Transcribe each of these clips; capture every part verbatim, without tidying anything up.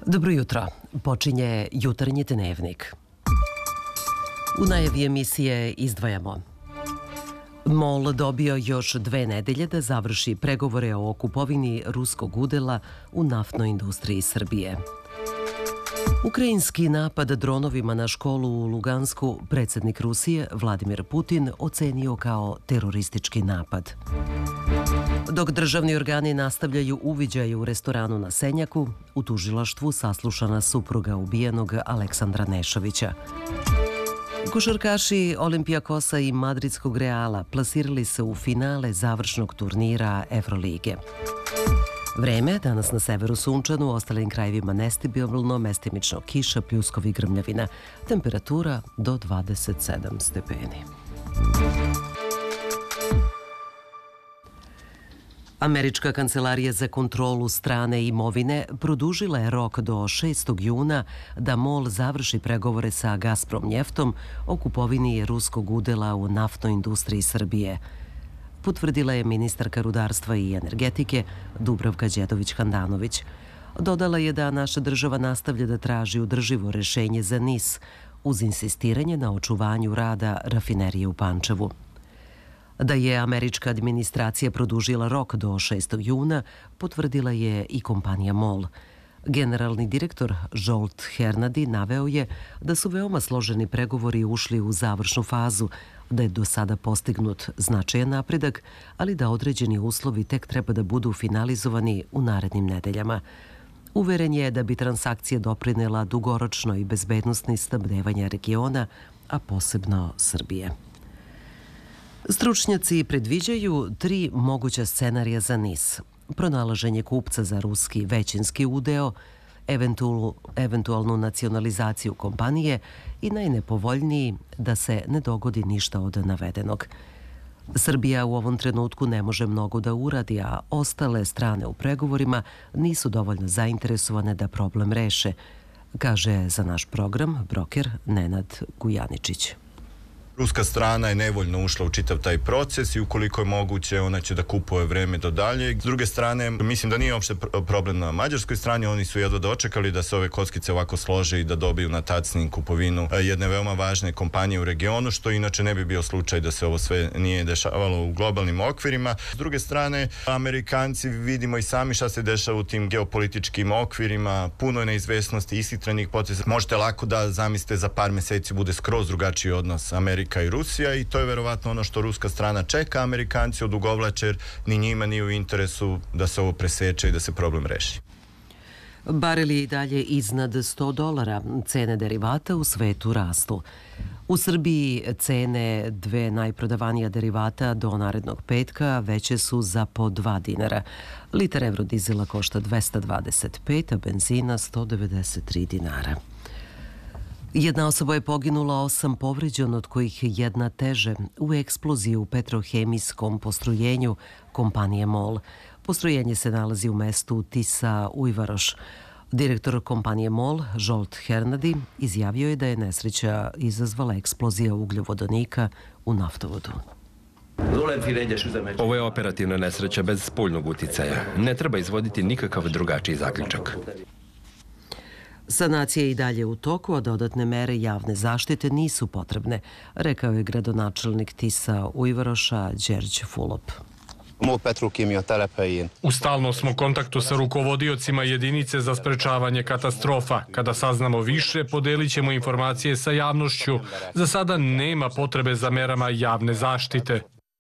Dobro jutro. Počinje jutarnji dnevnik. U najavi emisije izdvajamo. MOL dobio još dve nedelje da završi pregovore o kupovini ruskog udela u naftnoj industriji Srbije. Ukrajinski napad dronovima na školu u Lugansku predsjednik Rusije Vladimir Putin ocenio kao teroristički napad. Dok državni organi nastavljaju uviđaj u restoranu na Senjaku, u tužilaštvu saslušana supruga ubijenog Aleksandra Nešovića. Košarkaši Olimpijakosa i Madridskog Reala plasirali se u finale završnog turnira Evrolige. Vreme, danas na severu sunčano, u ostalim krajevima nestabilno, mestimično kiša, pljuskovi, grmljavina. Temperatura do dvadeset sedam stepeni. Američka kancelarija za kontrolu strane imovine produžila je rok do šestog juna da MOL završi pregovore sa Gazprom njeftom o kupovini ruskog udela u naftnoj industriji Srbije. Potvrdila je ministarka rudarstva i energetike Dubravka Đedović-Handanović. Dodala je da naša država nastavlja da traži održivo rešenje za N I S uz insistiranje na očuvanju rada rafinerije u Pančevu. Da je američka administracija produžila rok do šestog juna, potvrdila je i kompanija MOL. Generalni direktor Zsolt Hernadi naveo je da su veoma složeni pregovori ušli u završnu fazu, da je do sada postignut značajan napredak, ali da određeni uslovi tek treba da budu finalizovani u narednim nedeljama. Uveren je da bi transakcija doprinela dugoročnoj bezbednosti snabdevanja regiona, a posebno Srbije. Stručnjaci predviđaju tri moguća scenarija za N I S. Pronalaženje kupca za ruski većinski udeo, eventualnu nacionalizaciju kompanije i najnepovoljniji da se ne dogodi ništa od navedenog. Srbija u ovom trenutku ne može mnogo da uradi, a ostale strane u pregovorima nisu dovoljno zainteresovane da problem reše, kaže za naš program broker Nenad Gujaničić. Ruska strana je nevoljno ušla u čitav taj proces i ukoliko je moguće ona će da kupuje vreme do dalje. S druge strane, mislim da nije uopšte problem na mađarskoj strani, oni su jedva dočekali da se ove kockice ovako slože i da dobiju na tacni kupovinu jedne veoma važne kompanije u regionu, što inače ne bi bio slučaj da se ovo sve nije dešavalo u globalnim okvirima. S druge strane, Amerikanci vidimo i sami šta se dešava u tim geopolitičkim okvirima, puno je neizvesnosti, ishitrenih poteza. Možete lako da zamislite za par meseci bude skroz drugačiji odnos Amerika i Rusija i to je verovatno ono što ruska strana čeka. Amerikanci odugovlače jer ni njima nije u interesu da se ovo preseče i da se problem reši. Barel je i dalje iznad sto dolara. Cene derivata u svetu rastu. U Srbiji cene dve najprodavanija derivata do narednog petka veće su za po dva dinara. Litar evrodizela košta dvesta dvadeset pet, a benzina sto devedeset tri dinara. Jedna osoba je poginula, osam povređeno, od kojih jedna teže, u eksploziji u petrohemijskom postrojenju kompanije MOL. Postrojenje se nalazi u mestu Tisa Ujvaroš. Direktor kompanije MOL, Zsolt Hernadi, izjavio je da je nesreća izazvala eksplozija ugljovodonika u naftovodu. Ovo je operativna nesreća bez spoljnog uticaja. Ne treba izvoditi nikakav drugačiji zaključak. Sanacija je i dalje u toku, a dodatne mere javne zaštite nisu potrebne, rekao je gradonačelnik Tisa Ujvaroša Đerđ Fulop. U stalnom smo kontaktu sa rukovodiocima jedinice za sprečavanje katastrofa. Kada saznamo više, podelit ćemo informacije sa javnošću. Za sada nema potrebe za merama javne zaštite.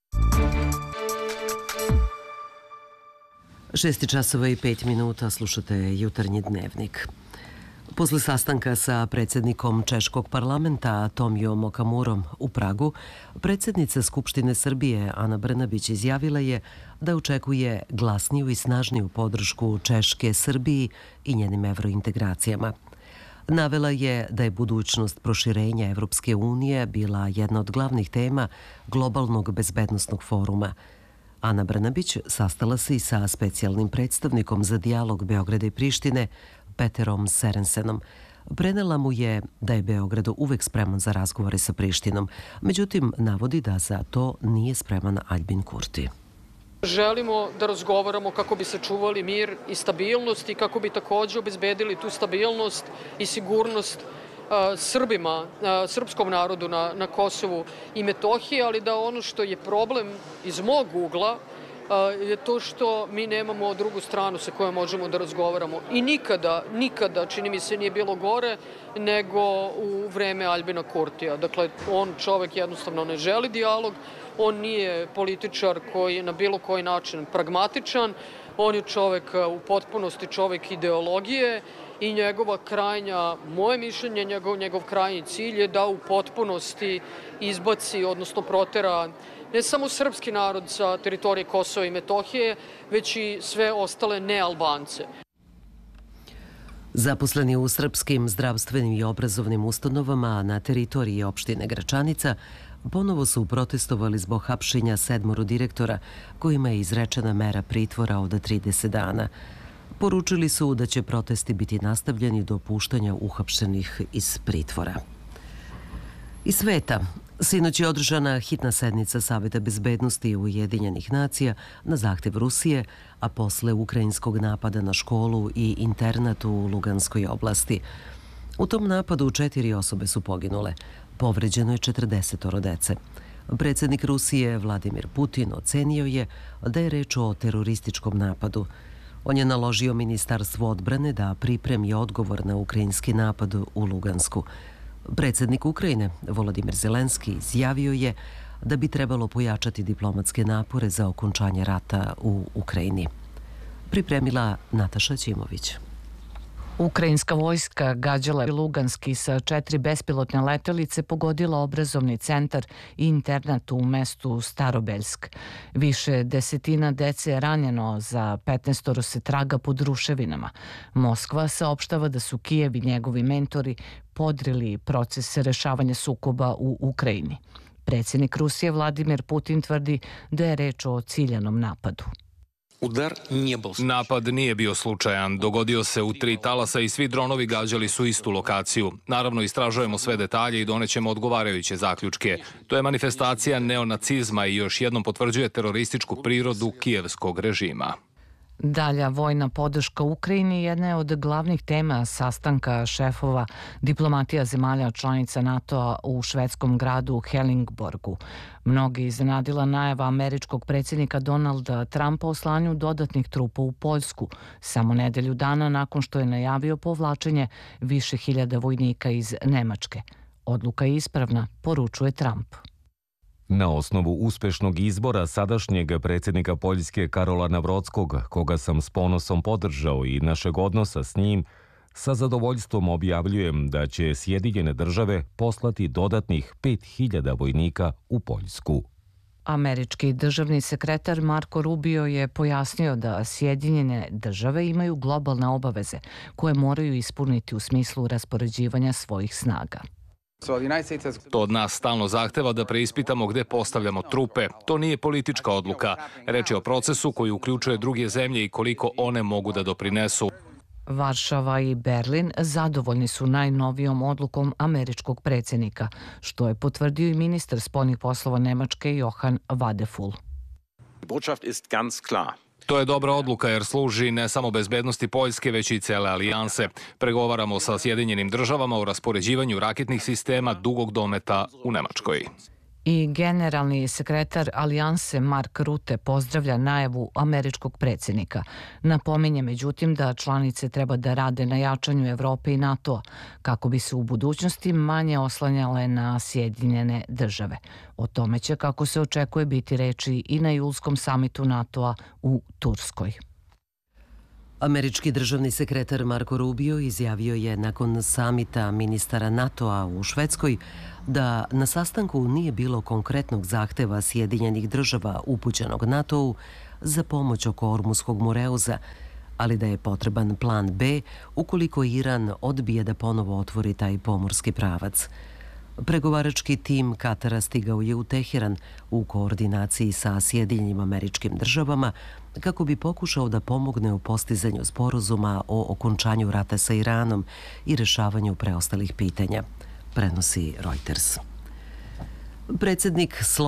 Šesti časova i pet minuta, slušate jutarnji dnevnik. Posle sastanka sa predsjednikom Češkog parlamenta Tomijom Okamurom u Pragu, predsjednica Skupštine Srbije Ana Brnabić izjavila je da očekuje glasniju i snažniju podršku Češke Srbiji i njenim evrointegracijama. Navela je da je budućnost proširenja Evropske unije bila jedna od glavnih tema globalnog bezbednosnog foruma. Ana Brnabić sastala se i sa specijalnim predstavnikom za dijalog Beograda i Prištine, Peterom Serensenom. Prenela mu je da je Beograd uvek spreman za razgovore sa Prištinom, međutim navodi da za to nije spreman Aljbin Kurti. Želimo da razgovaramo kako bi sačuvali mir i stabilnost i kako bi takođe obezbedili tu stabilnost i sigurnost Srbima, srpskom narodu na, na Kosovu i Metohiji, ali da ono što je problem iz mog ugla je to što mi nemamo drugu stranu sa kojom možemo da razgovaramo. I nikada, nikada, čini mi se, nije bilo gore nego u vreme Aljbina Kurtija. Dakle, on čovek jednostavno ne želi dijalog, on nije političar koji je na bilo koji način pragmatičan, on je čovek u potpunosti čovek ideologije i njegova krajnja, moje mišljenje, njegov, njegov krajnji cilj je da u potpunosti izbaci, odnosno protera ne samo srpski narod sa teritorije Kosova i Metohije, već i sve ostale nealbance. Zaposleni u srpskim zdravstvenim i obrazovnim ustanovama na teritoriji opštine Gračanica ponovo su protestovali zbog hapšenja sedmoru direktora kojima je izrečena mera pritvora od trideset dana. Poručili su da će protesti biti nastavljeni do puštanja uhapšenih iz pritvora. Iz sveta, sinoć je održana hitna sednica Saveta bezbednosti Ujedinjenih nacija na zahtev Rusije, a posle ukrajinskog napada na školu i internat u Luganskoj oblasti. U tom napadu četiri osobe su poginule. Povređeno je četrdeset dece. Predsjednik Rusije Vladimir Putin ocenio je da je reč o terorističkom napadu. On je naložio Ministarstvu odbrane da pripremi odgovor na ukrajinski napad u Lugansku. Predsjednik Ukrajine, Volodimir Zelenski, izjavio je da bi trebalo pojačati diplomatske napore za okončanje rata u Ukrajini. Pripremila Nataša Ćimović. Ukrajinska vojska gađala je Luganski sa četiri bespilotne letelice, pogodila obrazovni centar i internat u mestu Starobeljsk. Više desetina dece je ranjeno, za petnaestoro se traga pod ruševinama. Moskva saopštava da su Kijev i njegovi mentori podrili proces rešavanja sukoba u Ukrajini. Predsjednik Rusije Vladimir Putin tvrdi da je reč o ciljanom napadu. Napad nije bio slučajan, dogodio se u tri talasa i svi dronovi gađali su istu lokaciju. Naravno, istražujemo sve detalje i donećemo odgovarajuće zaključke. To je manifestacija neonacizma i još jednom potvrđuje terorističku prirodu kijevskog režima. Dalja vojna podrška Ukrajini jedna je od glavnih tema sastanka šefova diplomatija zemalja članica NATO-a u švedskom gradu Helsingborgu. Mnogi iznenadila najava američkog predsjednika Donalda Trumpa o slanju dodatnih trupa u Poljsku, samo nedelju dana nakon što je najavio povlačenje više hiljada vojnika iz Nemačke. Odluka je ispravna, poručuje Trump. Na osnovu uspešnog izbora sadašnjeg predsjednika Poljske Karola Nawrockiego, koga sam s ponosom podržao i našeg odnosa s njim, sa zadovoljstvom objavljujem da će Sjedinjene države poslati dodatnih pet hiljada vojnika u Poljsku. Američki državni sekretar Marko Rubio je pojasnio da Sjedinjene države imaju globalne obaveze koje moraju ispuniti u smislu raspoređivanja svojih snaga. To od nas stalno zahteva da preispitamo gde postavljamo trupe. To nije politička odluka. Reč je o procesu koji uključuje druge zemlje i koliko one mogu da doprinesu. Varšava i Berlin zadovoljni su najnovijom odlukom američkog predsjednika, što je potvrdio i ministar spoljnih poslova Nemačke Johann Wadephul. To je dobra odluka jer služi ne samo bezbednosti Poljske, već i cele alijanse. Pregovaramo sa Sjedinjenim državama o raspoređivanju raketnih sistema dugog dometa u Nemačkoj. I generalni sekretar alijanse Mark Rutte pozdravlja najavu američkog predsjednika. Napominje međutim da članice treba da rade na jačanju Evrope i NATO-a kako bi se u budućnosti manje oslanjale na Sjedinjene države. O tome će, kako se očekuje, biti reči i na julskom samitu NATO-a u Turskoj. Američki državni sekretar Marko Rubio izjavio je nakon samita ministara NATO-a u Švedskoj da na sastanku nije bilo konkretnog zahteva Sjedinjenih država upućenog NATO-u za pomoć oko Ormuskog Moreuza, ali da je potreban plan B ukoliko Iran odbije da ponovo otvori taj pomorski pravac. Pregovarački tim Katara stigao je u Teheran u koordinaciji sa Sjedinjenim Američkim Državama kako bi pokušao da pomogne u postizanju sporazuma o okončanju rata sa Iranom i rešavanju preostalih pitanja, prenosi Reuters. Predsjednik